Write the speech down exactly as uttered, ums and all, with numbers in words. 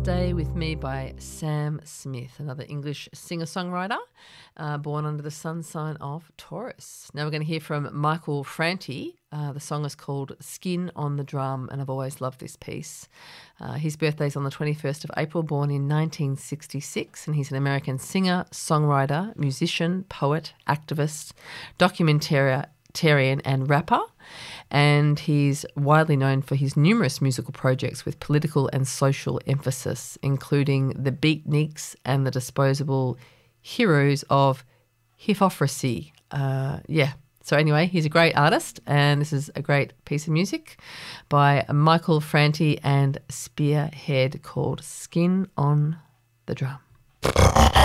Stay With Me by Sam Smith, another English singer-songwriter uh, born under the sun sign of Taurus. Now we're going to hear from Michael Franti. Uh, the song is called Skin on the Drum, and I've always loved this piece. Uh, his birthday's on the twenty-first of April, born in nineteen sixty-six, and he's an American singer, songwriter, musician, poet, activist, documentarian and rapper. And he's widely known for his numerous musical projects with political and social emphasis, including the Beatniks and the Disposable Heroes of Hiphoprisy. Uh, yeah. So anyway, he's a great artist, and this is a great piece of music by Michael Franti and Spearhead called Skin on the Drum.